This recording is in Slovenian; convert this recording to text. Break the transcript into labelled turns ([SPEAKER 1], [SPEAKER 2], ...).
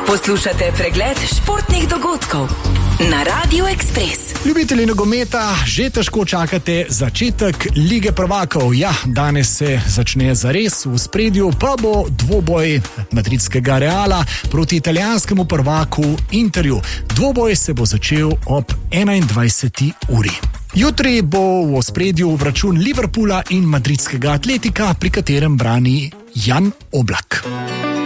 [SPEAKER 1] Poslušate pregled športnih dogodkov na Radio Express.
[SPEAKER 2] Ljubitelji nogometa, že težko čakate začetek Lige prvakov. Ja, danes se začne zares, v ospredju pa bo dvoboj madridskega Reala proti italijanskemu prvaku Interju. Dvoboj se bo začel ob 21. uri. Jutri bo v ospredju obračun Liverpoola in madridskega Atletika, pri katerem brani Jan Oblak.